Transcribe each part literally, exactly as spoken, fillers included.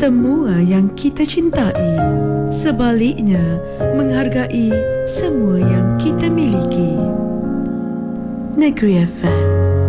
semua yang kita cintai. Sebaliknya, menghargai semua yang kita miliki. Negeri F M.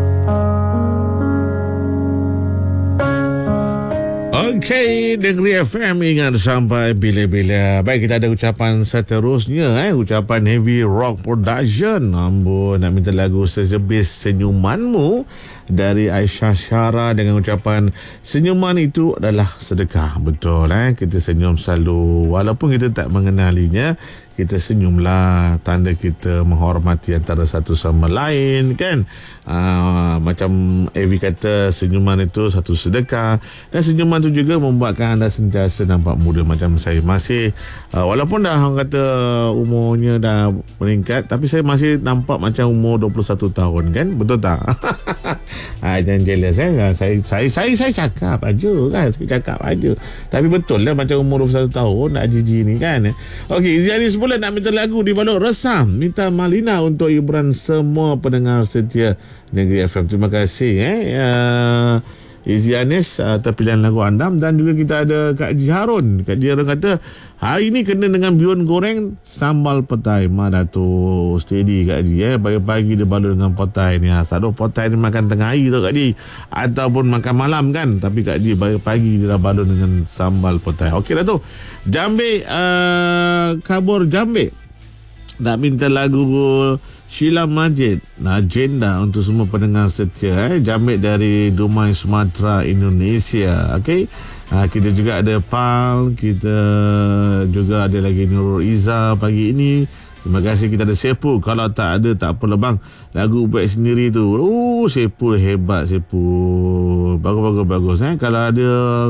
Okey, Negeri F M ingat sampai bila-bila. Baik, kita ada ucapan seterusnya, eh ucapan Heavy Rock Production. Ambon, nak minta lagu Sejebis Senyumanmu dari Aisyah Syara dengan ucapan senyuman itu adalah sedekah. Betul, eh kita senyum selalu walaupun kita tak mengenalinya. Kita senyumlah, tanda kita menghormati antara satu sama lain, kan? Aa, macam Evi kata, senyuman itu satu sedekah, dan senyuman itu juga membuatkan anda sentiasa nampak muda. Macam saya masih, aa, walaupun dah orang kata umurnya dah meningkat, tapi saya masih nampak macam umur dua puluh satu tahun, kan? Betul tak? Ha, jangan jealous, eh? saya, saya, saya, saya cakap aja, kan? Saya cakap aja. Tapi betul lah, macam umur dua puluh satu tahun nak jiji ni, kan? Okey, Zianis pula nak minta lagu di Balok Resam, minta Malina untuk hiburan semua pendengar setia Negeri F M. Terima kasih, eh uh, Izzy Anis atas uh, pilihan lagu anda. Dan juga kita ada Kak Ji Harun. Kak Ji Harun kata hari ni kena dengan bihun goreng sambal petai. Mana tu steady Kak Ji, eh pagi-pagi dia balur dengan petai ni. Ha, selalu petai ni makan tengah hari tu Kak Ji, ataupun makan malam, kan. Tapi Kak Ji pagi-pagi dia dah balur dengan sambal petai. Okey dah tu. Jambe uh, kabur Jambe nak minta lagu Sheila Majid, Agenda untuk semua pendengar setia, eh Jambe dari Dumai, Sumatera, Indonesia. Okey, ha, kita juga ada Pal, kita juga ada lagi Nurul Iza pagi ini. Terima kasih. Kita ada Sepu. Kalau tak ada tak apa bang, lagu buat sendiri tu. Oh, Sepu hebat, Sepu bagus-bagus bagus, eh kalau ada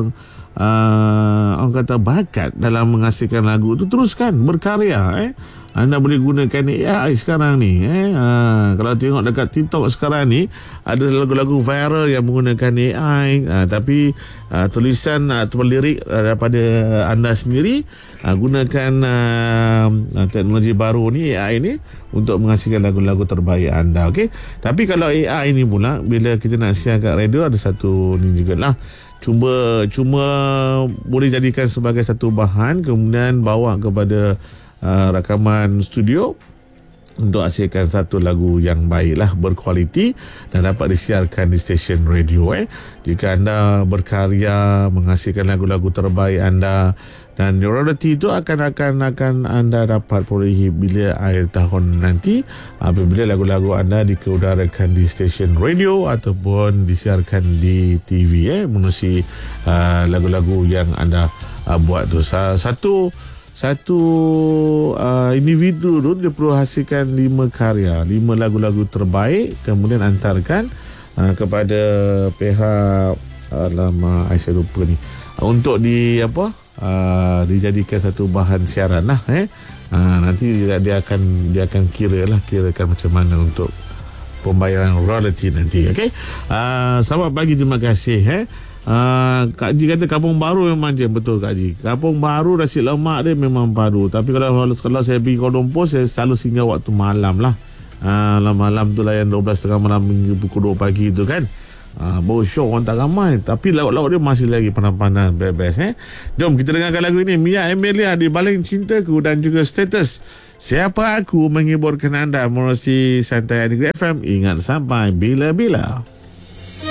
Uh, orang kata bakat dalam menghasilkan lagu tu, teruskan berkarya, eh anda boleh gunakan A I sekarang ni, eh uh, kalau tengok dekat TikTok sekarang ni ada lagu-lagu viral yang menggunakan A I, uh, tapi uh, tulisan atau uh, lirik uh, daripada anda sendiri. uh, gunakan uh, teknologi baru ni, A I ni, untuk menghasilkan lagu-lagu terbaik anda. Okey, tapi kalau A I ni pula bila kita nak siar kat radio, ada satu ni jugalah, Cuma cuma boleh jadikan sebagai satu bahan, kemudian bawa kepada uh, rakaman studio untuk hasilkan satu lagu yang baiklah, berkualiti dan dapat disiarkan di stesen radio. Eh, jika anda berkarya menghasilkan lagu-lagu terbaik anda, dan royalty itu akan akan akan anda dapat perolehi bila akhir tahun nanti, apabila lagu-lagu anda dikeudarakan di stesen radio ataupun disiarkan di T V, eh menerusi uh, lagu-lagu yang anda uh, buat tu. Satu satu uh, individu tu dia perlu hasilkan lima karya, lima lagu-lagu terbaik, kemudian antarkan uh, kepada pihak, alamak saya lupa ni, untuk di apa Uh, dijadikan satu bahan siaran lah, eh uh, nanti dia, dia akan dia akan kira lah kirakan macam mana untuk pembayaran royalty nanti. Okey, uh, selamat pagi, terima kasih. eh uh, Kak Ji kata Kampung Baru memang je. Betul Kak Ji, Kampung Baru nasi lemak dia memang padu. Tapi kalau kalau saya pergi Kuala Lumpur, saya selalu singgah waktu malam lah. uh, malam tu lah yang dua belas tiga puluh malam hingga pukul dua pagi tu, kan. Ah, baru show orang tak ramai, tapi lauk-lauk dia masih lagi panas-panas, best-best, eh. Jom kita dengarkan lagu ini, Mia Emilia, Di Baling Cintaku, dan juga Status, Siapa Aku, menghiburkan anda menerusi Santai Negeri F M. Ingat sampai bila-bila.